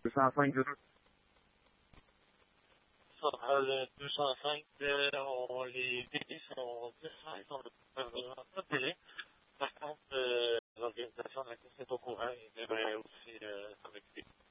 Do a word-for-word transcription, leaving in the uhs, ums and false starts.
deux cent cinq, juste. Ça, euh, le deux cent cinq, euh, on, les délais sont différents, on ne peut pas de délai. Par contre, euh, l'organisation de la course est au courant et devrait aussi euh, s'en occuper.